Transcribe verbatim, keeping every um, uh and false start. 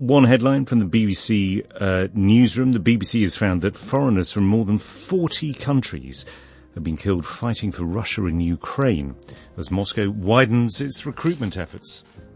One headline from the B B C uh, newsroom. The B B C has found that foreigners from more than forty countries have been killed fighting for Russia in Ukraine as Moscow widens its recruitment efforts.